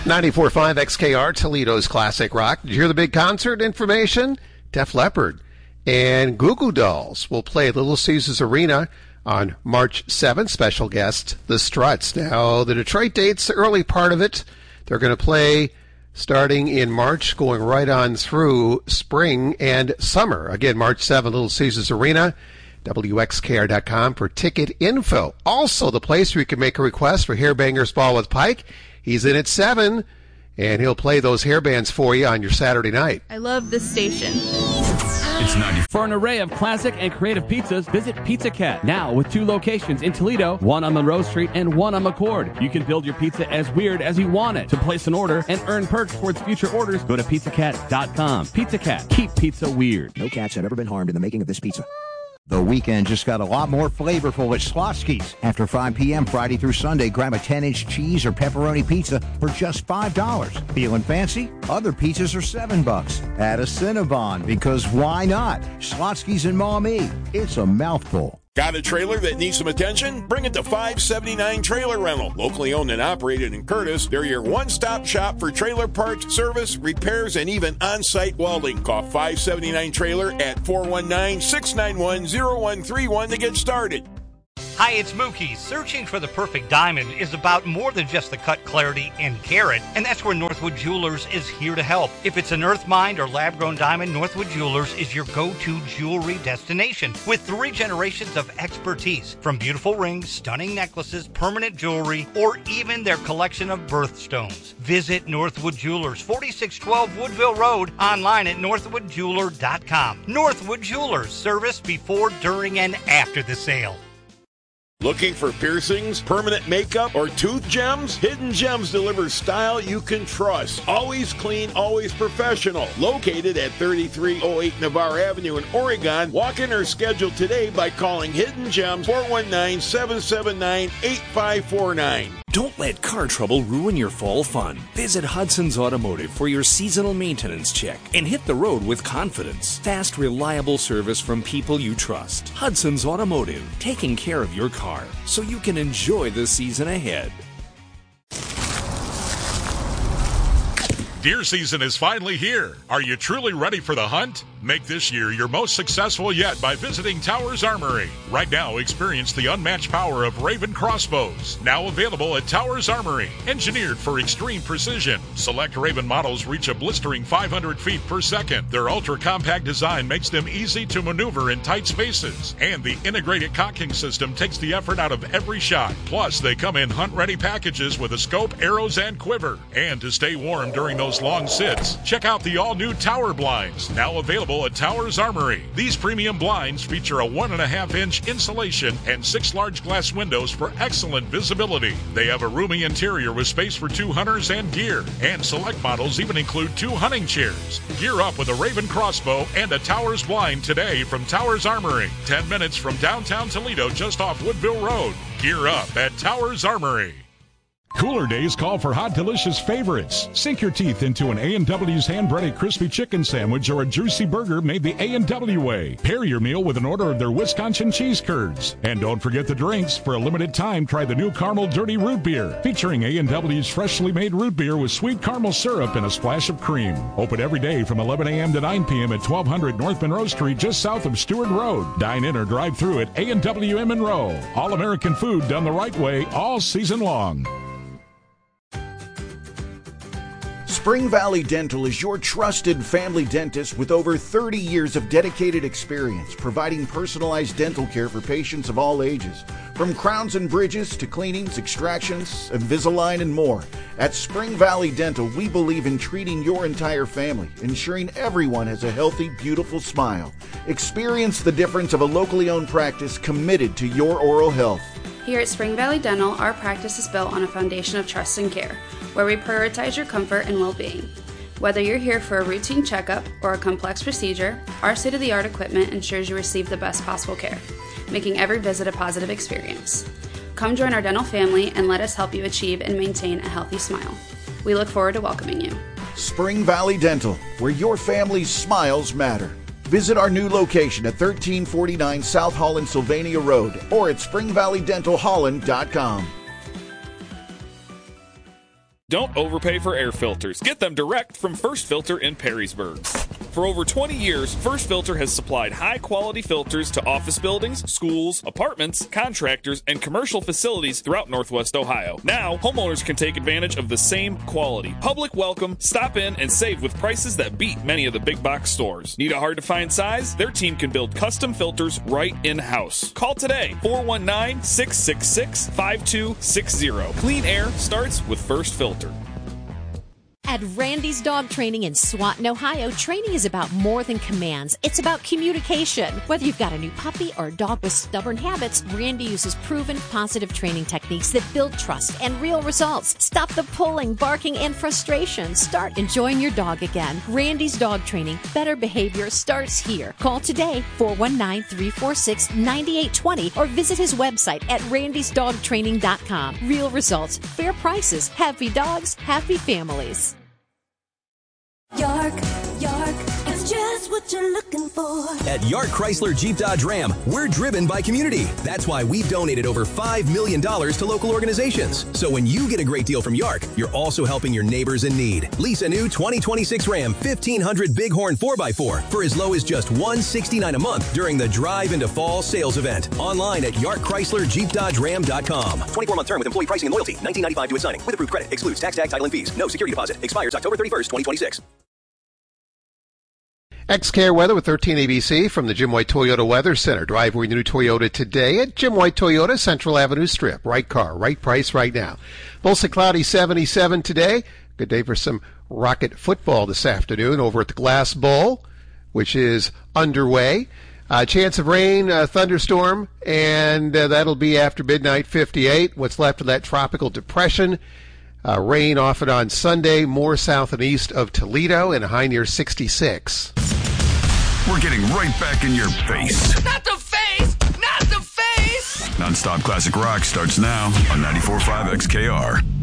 94.5 XKR, Toledo's Classic Rock. Did you hear the big concert information? Def Leppard and Goo Goo Dolls will play at Little Caesars Arena on March 7th. Special guest, The Struts. Now, the Detroit date's the early part of it. They're going to play starting in March, going right on through spring and summer. Again, March 7th, Little Caesars Arena. WXKR.com for ticket info. Also, the place where you can make a request for Hairbangers Ball with Pike. He's in at 7, and he'll play those hair bands for you on your Saturday night. I love this station. It's 90. For an array of classic and creative pizzas, visit Pizza Cat. Now with 2 locations in Toledo, one on Monroe Street and one on McCord. You can build your pizza as weird as you want it. To place an order and earn perks towards future orders, go to pizzacat.com. Pizza Cat. Keep pizza weird. No cats have ever been harmed in the making of this pizza. The weekend just got a lot more flavorful at Slotsky's. After 5 p.m. Friday through Sunday, grab a 10-inch cheese or pepperoni pizza for just $5. Feeling fancy? Other pizzas are $7. Add a Cinnabon, because why not? Slotsky's in Maumee. It's a mouthful. Got a trailer that needs some attention? Bring it to 579 Trailer Rental. Locally owned and operated in Curtis, they're your one-stop shop for trailer parts, service, repairs, and even on-site welding. Call 579 Trailer at 419-691-0131 to get started. Hi, it's Mookie. Searching for the perfect diamond is about more than just the cut, clarity, and carat, and that's where Northwood Jewelers is here to help. If it's an earth mined or lab-grown diamond, Northwood Jewelers is your go-to jewelry destination with 3 generations of expertise. From beautiful rings, stunning necklaces, permanent jewelry, or even their collection of birthstones. Visit Northwood Jewelers, 4612 Woodville Road, online at northwoodjeweler.com. Northwood Jewelers, service before, during, and after the sale. Looking for piercings, permanent makeup, or tooth gems? Hidden Gems delivers style you can trust. Always clean, always professional. Located at 3308 Navarre Avenue in Oregon. Walk in or schedule today by calling Hidden Gems 419-779-8549. Don't let car trouble ruin your fall fun. Visit Hudson's Automotive for your seasonal maintenance check and hit the road with confidence. Fast, reliable service from people you trust. Hudson's Automotive, taking care of your car so you can enjoy the season ahead. Deer season is finally here. Are you truly ready for the hunt? Make this year your most successful yet by visiting Towers Armory. Right now, experience the unmatched power of Raven crossbows. Now available at Towers Armory. Engineered for extreme precision. Select Raven models reach a blistering 500 feet per second. Their ultra-compact design makes them easy to maneuver in tight spaces. And the integrated cocking system takes the effort out of every shot. Plus, they come in hunt-ready packages with a scope, arrows, and quiver. And to stay warm during those long sits, check out the all-new Tower Blinds, now available at Towers Armory. These premium blinds feature a 1.5-inch insulation and 6 large glass windows for excellent visibility. They have a roomy interior with space for 2 hunters and gear, and select models even include 2 hunting chairs. Gear up with a Raven crossbow and a Towers blind today from Towers Armory, 10 minutes from downtown Toledo, just off Woodville Road. Gear up at Towers Armory. Cooler days call for hot, delicious favorites. Sink your teeth into an A&W's hand-breaded crispy chicken sandwich or a juicy burger made the A&W way. Pair your meal with an order of their Wisconsin cheese curds. And don't forget the drinks. For a limited time, try the new Caramel Dirty Root Beer, featuring A&W's freshly made root beer with sweet caramel syrup and a splash of cream. Open every day from 11 a.m. to 9 p.m. at 1200 North Monroe Street, just south of Stewart Road. Dine in or drive through at A&W in Monroe. All-American food done the right way all season long. Spring Valley Dental is your trusted family dentist with over 30 years of dedicated experience providing personalized dental care for patients of all ages. From crowns and bridges to cleanings, extractions, Invisalign, and more. At Spring Valley Dental, we believe in treating your entire family, ensuring everyone has a healthy, beautiful smile. Experience the difference of a locally owned practice committed to your oral health. Here at Spring Valley Dental, our practice is built on a foundation of trust and care, where we prioritize your comfort and well-being. Whether you're here for a routine checkup or a complex procedure, our state-of-the-art equipment ensures you receive the best possible care, making every visit a positive experience. Come join our dental family and let us help you achieve and maintain a healthy smile. We look forward to welcoming you. Spring Valley Dental, where your family's smiles matter. Visit our new location at 1349 South Holland Sylvania Road or at springvalleydentalholland.com. Don't overpay for air filters. Get them direct from First Filter in Perrysburg. For over 20 years, First Filter has supplied high-quality filters to office buildings, schools, apartments, contractors, and commercial facilities throughout Northwest Ohio. Now, homeowners can take advantage of the same quality. Public welcome, stop in, and save with prices that beat many of the big box stores. Need a hard-to-find size? Their team can build custom filters right in-house. Call today, 419-666-5260. Clean air starts with First Filter. At Randy's Dog Training in Swanton, Ohio, training is about more than commands. It's about communication. Whether you've got a new puppy or a dog with stubborn habits, Randy uses proven positive training techniques that build trust and real results. Stop the pulling, barking, and frustration. Start enjoying your dog again. Randy's Dog Training. Better behavior starts here. Call today, 419-346-9820, or visit his website at randysdogtraining.com. Real results, fair prices, happy dogs, happy families. York, it's just what you're looking for. At York Chrysler Jeep Dodge Ram, we're driven by community. That's why we've donated over $5 million to local organizations. So when you get a great deal from York, you're also helping your neighbors in need. Lease a new 2026 Ram 1500 Bighorn 4x4 for as low as just $169 a month during the Drive into Fall sales event. Online at YorkChryslerJeepDodgeRam.com. 24-month term with employee pricing and loyalty. $19.95 to its signing. With approved credit. Excludes tax, title, and fees. No security deposit. Expires October 31st, 2026. X-Care weather with 13 ABC from the Jim White Toyota Weather Center. Drive your new Toyota today at Jim White Toyota, Central Avenue Strip. Right car, right price, right now. Mostly cloudy, 77 today. Good day for some Rocket football this afternoon over at the Glass Bowl, which is underway. Chance of rain, thunderstorm, and that'll be after midnight, 58. What's left of that tropical depression. Rain off and on Sunday, more south and east of Toledo, and a high near 66. We're getting right back in your face. Not the face! Not the face! Nonstop Classic Rock starts now on 94.5 XKR.